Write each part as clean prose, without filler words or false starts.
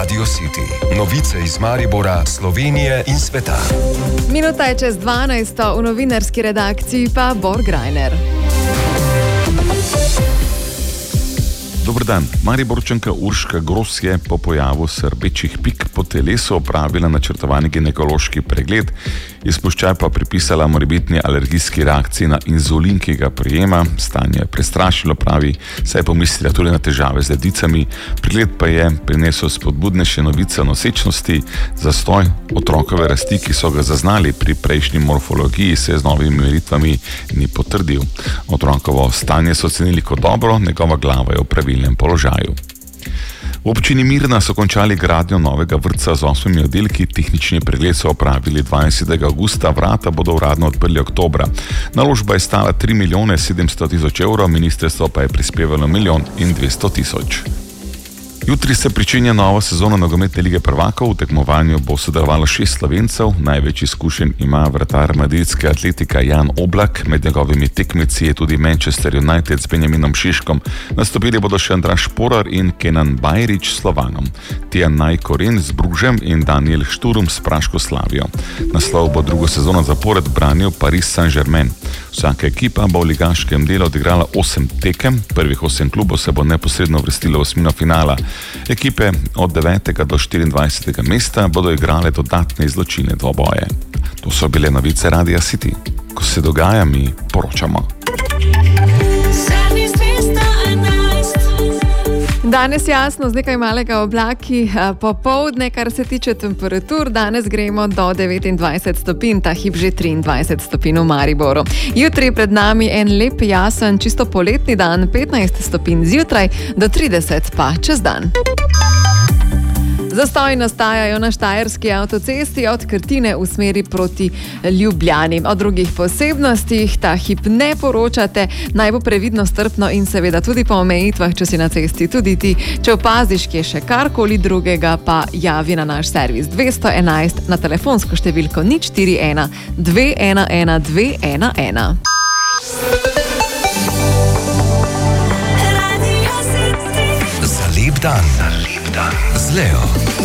Radio City. Novice iz Maribora, Slovenije in sveta. Minuta je čez 12, v novinarski redakciji pa Bor Grajner. Dober dan. Mariborčanka Urška Gros je po pojavu srbečih pik po telesu opravila načrtovani ginekološki pregled, izpuščaj pa pripisala morebitni alergijski reakciji na inzulin, ki ga prijema. Stanje je prestrašilo, pravi, saj je pomislila tudi na težave z ledvicami. Pregled pa je prinesel spodbudnejše novice o nosečnosti. Zastoj otrokove rasti, ki so ga zaznali pri prejšnji morfologiji, se z novimi meritvami ni potrdil. Otrokovo stanje so ocenili kot dobro, njegova glava je v pravilnem položaju. V občini Mirna so končali gradnjo novega vrtca z 8 oddelki, tehnični pregled so opravili 20. avgusta, vrata bodo uradno odprli oktobra. Naložba je stala 3 milijone 700 tisoč evrov, ministrstvo pa je prispevalo 1 200 000. Jutri se pričenja nova sezona nogometne lige prvakov. V tekmovanju bo sodelovalo 6 Slovencev. Največ izkušenj ima vratar madridske Atletika Jan Oblak. Med njegovimi tekmeci je tudi Manchester United s Benjaminom Šiškom. Nastopili bodo še Andraž Šporar in Kenan Bajrić s Slovanom. Tijan Koren z Bružem in Daniel Šturum s Praško Slavijo. Naslov bo drugo sezono zapored branil Paris Saint-Germain. Vsaka ekipa bo v ligaškem delu odigrala 8 tekem. Prvih 8 klubov se bo neposredno uvrstilo v osmino finala. Ekipe od 9. do 24. mesta bodo igrale dodatne izločilne dvoboje. To so bile novice Radia City. Ko se dogaja, mi poročamo. Danes jasno z nekaj malega oblaki, popoldne, kar se tiče temperatur, danes gremo do 29 stopinj, ta hip že 23 stopinj v Mariboru. Jutri pred nami en lep, jasen, čisto poletni dan, 15 stopinj zjutraj do 30 pa čez dan. Zastoji nastajajo na štajerski avtocesti od Krtine v smeri proti Ljubljani. O drugih posebnostih ta hip ne poročate, naj bo previdno, strpno in seveda tudi po omejitvah, če si na cesti tudi ti. Če opaziš, kje še karkoli drugega, pa javi na naš servis 211 na telefonsko številko 041 211 211. Za lep dan. Z Leo.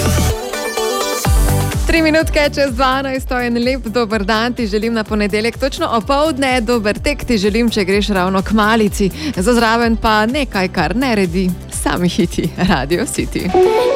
3 minutke čez 12, to je en lep dober dan, ti želim na ponedeljek, točno opoldne, dober tek ti želim, če greš ravno k malici. Za zraven pa nekaj, kar ne redi, sami hiti Radio City.